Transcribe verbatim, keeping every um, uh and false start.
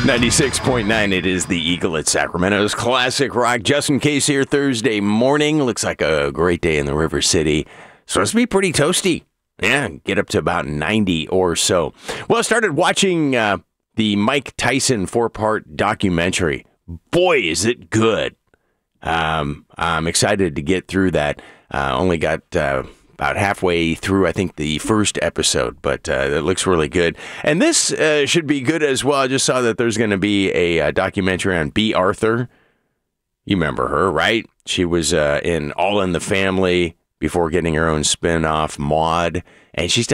ninety-six point nine, it is the Eagle at Sacramento's Classic Rock. Justin Case here Thursday morning. Looks like a great day in the River City. Supposed to be pretty toasty. Yeah, get up to about ninety or so. Well, I started watching uh, the Mike Tyson four-part documentary. Boy, is it good. Um, I'm excited to get through that. Uh, only got... Uh, About halfway through, I think, the first episode, but uh, it looks really good. And this uh, should be good as well. I just saw that there's going to be a, a documentary on Bea Arthur. You remember her, right? She was uh, in All in the Family before getting her own spin-off, Maude. And she's